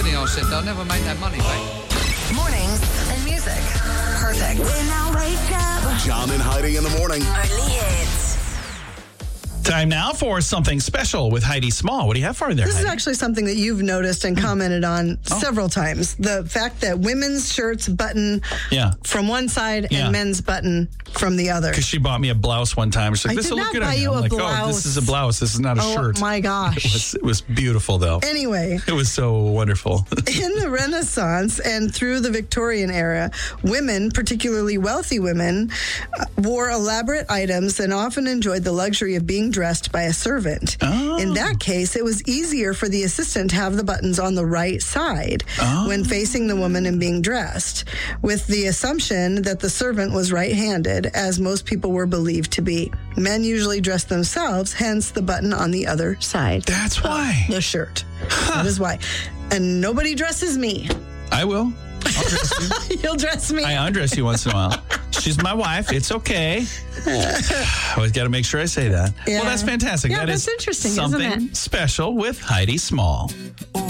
Bernie, I said, they'll never make that money back. Mornings and music. Perfect. When I wake up. John and Heidi in the morning. Only hits. Time now for something special with Heidi Small. What do you have for her there, This is Heidi? actually something that you've noticed and commented on several times. The fact that women's shirts button from one side and men's button from the other. Because she bought me a blouse one time. She's like, I this did will look not good buy on you. you I'm a like, blouse. oh, this is a blouse. This is not a shirt. Oh, my gosh. It was beautiful, though. Anyway. It was so wonderful. In the Renaissance and through the Victorian era, women, particularly wealthy women, wore elaborate items and often enjoyed the luxury of being dressed by a servant. In that case, it was easier for the assistant to have the buttons on the right side when facing the woman and being dressed, with the assumption that the servant was right-handed, as most people were believed to be. Men usually dressed themselves, hence the button on the other side. That's why. The shirt. That is why. And nobody dresses me. I will. I'll dress you. You'll dress me. I undress you once in a while. She's my wife. It's okay. Always got to make sure I say that. Yeah. Well, that's fantastic. Yeah, That that's is interesting, something isn't it? special with Heidi Small.